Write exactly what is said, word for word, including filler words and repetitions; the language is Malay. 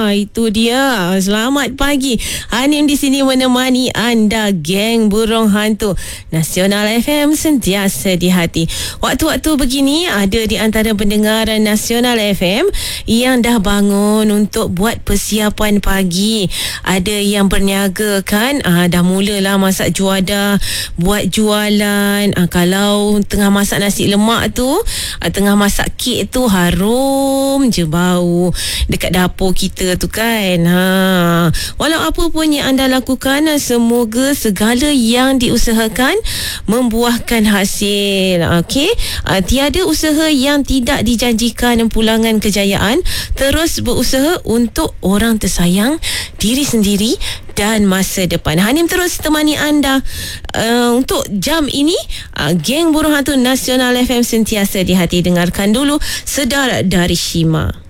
Ha, itu dia. Selamat pagi. Hanim di sini menemani anda, geng burung hantu Nasional F M, sentiasa di hati. Waktu-waktu begini ada di antara pendengar Nasional F M yang dah bangun untuk buat persiapan pagi. Ada yang berniaga kan, ah, dah mulalah masak juadah, buat jualan. Ah, kalau tengah masak nasi lemak tu, ah, tengah masak kek tu, harum je bau dekat dapur kita tu kan. Ha, walau apa pun yang anda lakukan, semoga segala yang diusahakan membuahkan hasil. Okey, uh, tiada usaha yang tidak dijanjikan pulangan kejayaan. Terus berusaha untuk orang tersayang, diri sendiri dan masa depan. Hanim terus temani anda uh, untuk jam ini. uh, Geng Burung Hantu Nasional F M sentiasa di hati. Dengarkan dulu Sedar dari Shima.